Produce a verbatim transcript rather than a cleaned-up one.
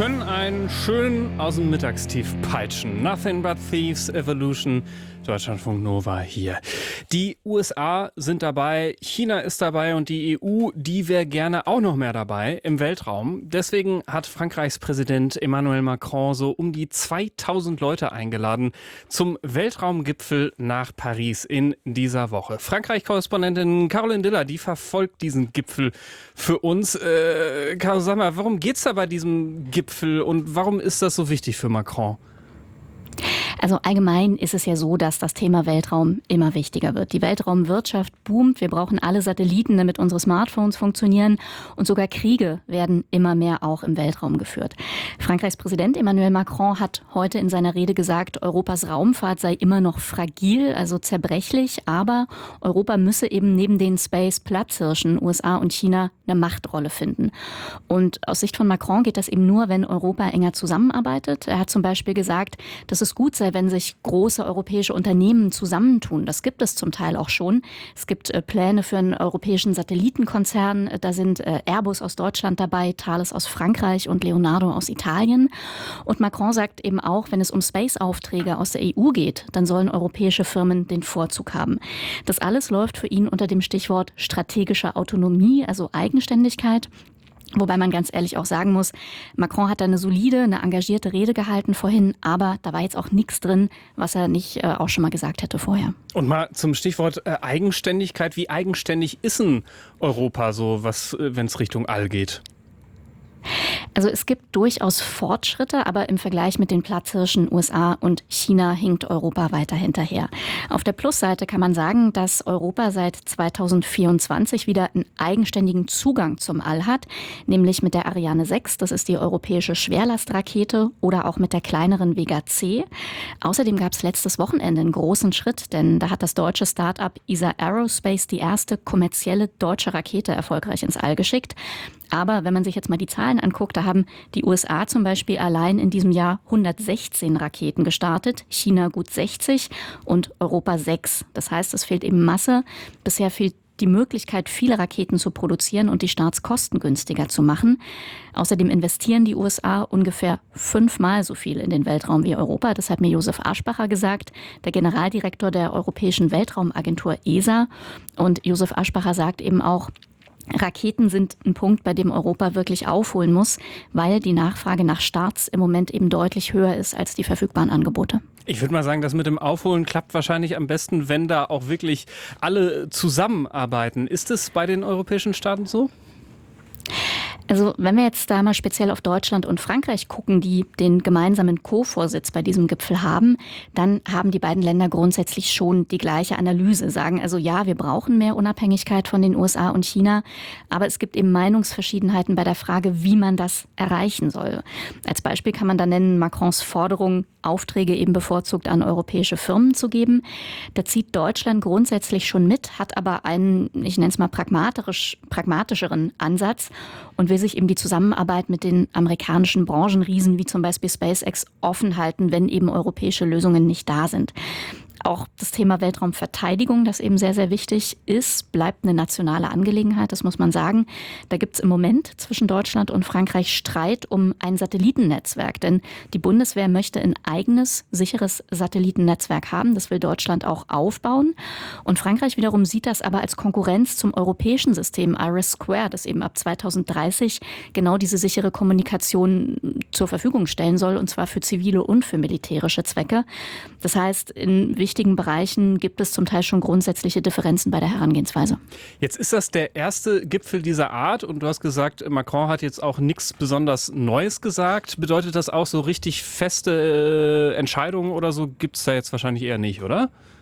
können einen schön aus dem Mittagstief peitschen. Nothing but Thieves Evolution. Deutschlandfunk Nova hier. Die U S A sind dabei, China ist dabei und die E U, die wäre gerne auch noch mehr dabei im Weltraum. Deswegen hat Frankreichs Präsident Emmanuel Macron so um die zweitausend Leute eingeladen zum Weltraumgipfel nach Paris in dieser Woche. Frankreich-Korrespondentin Caroline Diller, die verfolgt diesen Gipfel für uns. Äh, Caro, sag mal, warum geht's da bei diesem Gipfel und warum ist das so wichtig für Macron? Also allgemein ist es ja so, dass das Thema Weltraum immer wichtiger wird. Die Weltraumwirtschaft boomt. Wir brauchen alle Satelliten, damit unsere Smartphones funktionieren. Und sogar Kriege werden immer mehr auch im Weltraum geführt. Frankreichs Präsident Emmanuel Macron hat heute in seiner Rede gesagt, Europas Raumfahrt sei immer noch fragil, also zerbrechlich. Aber Europa müsse eben neben den Space-Platzhirschen U S A und China eine Machtrolle finden. Und aus Sicht von Macron geht das eben nur, wenn Europa enger zusammenarbeitet. Er hat zum Beispiel gesagt, dass es gut sei, wenn sich große europäische Unternehmen zusammentun. Das gibt es zum Teil auch schon. Es gibt äh, Pläne für einen europäischen Satellitenkonzern. Da sind äh, Airbus aus Deutschland dabei, Thales aus Frankreich und Leonardo aus Italien. Und Macron sagt eben auch, wenn es um Space-Aufträge aus der E U geht, dann sollen europäische Firmen den Vorzug haben. Das alles läuft für ihn unter dem Stichwort strategische Autonomie, also Eigenständigkeit. Wobei man ganz ehrlich auch sagen muss, Macron hat da eine solide, eine engagierte Rede gehalten vorhin, aber da war jetzt auch nichts drin, was er nicht äh, auch schon mal gesagt hätte vorher. Und mal zum Stichwort äh, Eigenständigkeit. Wie eigenständig ist denn Europa so, was, äh, wenn es Richtung All geht? Also es gibt durchaus Fortschritte, aber im Vergleich mit den Platzhirschen U S A und China hinkt Europa weiter hinterher. Auf der Plusseite kann man sagen, dass Europa seit zweitausendvierundzwanzig wieder einen eigenständigen Zugang zum All hat, nämlich mit der Ariane sechs, das ist die europäische Schwerlastrakete, oder auch mit der kleineren Vega C. Außerdem gab es letztes Wochenende einen großen Schritt, denn da hat das deutsche Start-up E S A Aerospace die erste kommerzielle deutsche Rakete erfolgreich ins All geschickt. Aber wenn man sich jetzt mal die Zahlen anguckt, da haben die U S A zum Beispiel allein in diesem Jahr hundertsechzehn Raketen gestartet, China gut sechzig und Europa sechs. Das heißt, es fehlt eben Masse. Bisher fehlt die Möglichkeit, viele Raketen zu produzieren und die Starts kostengünstiger zu machen. Außerdem investieren die U S A ungefähr fünfmal so viel in den Weltraum wie Europa. Das hat mir Josef Aschbacher gesagt, der Generaldirektor der Europäischen Weltraumagentur E S A. Und Josef Aschbacher sagt eben auch, Raketen sind ein Punkt, bei dem Europa wirklich aufholen muss, weil die Nachfrage nach Starts im Moment eben deutlich höher ist als die verfügbaren Angebote. Ich würde mal sagen, das mit dem Aufholen klappt wahrscheinlich am besten, wenn da auch wirklich alle zusammenarbeiten. Ist es bei den europäischen Staaten so? Also wenn wir jetzt da mal speziell auf Deutschland und Frankreich gucken, die den gemeinsamen Co-Vorsitz bei diesem Gipfel haben, dann haben die beiden Länder grundsätzlich schon die gleiche Analyse. Sagen also, ja, wir brauchen mehr Unabhängigkeit von den U S A und China, aber es gibt eben Meinungsverschiedenheiten bei der Frage, wie man das erreichen soll. Als Beispiel kann man da nennen Macrons Forderung, Aufträge eben bevorzugt an europäische Firmen zu geben. Da zieht Deutschland grundsätzlich schon mit, hat aber einen, ich nenne es mal pragmatisch, pragmatischeren Ansatz und will sich eben die Zusammenarbeit mit den amerikanischen Branchenriesen wie zum Beispiel SpaceX offen halten, wenn eben europäische Lösungen nicht da sind. Auch das Thema Weltraumverteidigung, das eben sehr, sehr wichtig ist, bleibt eine nationale Angelegenheit, das muss man sagen. Da gibt es im Moment zwischen Deutschland und Frankreich Streit um ein Satellitennetzwerk. Denn die Bundeswehr möchte ein eigenes, sicheres Satellitennetzwerk haben. Das will Deutschland auch aufbauen. Und Frankreich wiederum sieht das aber als Konkurrenz zum europäischen System IRIS-Square, das eben ab zweitausenddreißig genau diese sichere Kommunikation zur Verfügung stellen soll, und zwar für zivile und für militärische Zwecke. Das heißt, in wichtigen Bereichen gibt es zum Teil schon grundsätzliche Differenzen bei der Herangehensweise. Jetzt ist das der erste Gipfel dieser Art und du hast gesagt, Macron hat jetzt auch nichts besonders Neues gesagt. Bedeutet das auch so richtig feste äh, Entscheidungen oder so gibt es da jetzt wahrscheinlich eher nicht, oder?